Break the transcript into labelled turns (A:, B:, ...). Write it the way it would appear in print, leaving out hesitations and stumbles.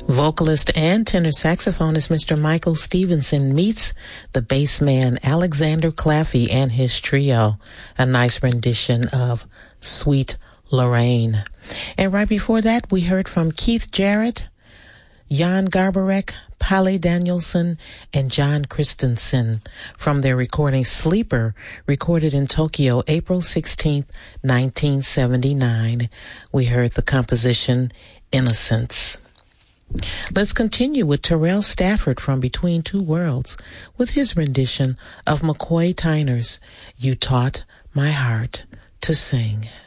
A: Vocalist and tenor saxophonist Mr. Michael Stevenson meets the bass man Alexander Claffey and his trio. A nice rendition of Sweet Lorraine. And right before that, we heard from Keith Jarrett, Jan Garbarek, Palle Danielson, and John Christensen from their recording Sleeper, recorded in Tokyo April 16th, 1979. We heard the composition Innocence. Let's continue with Terrell Stafford from Between Two Worlds with his rendition of McCoy Tyner's You Taught My Heart to Sing.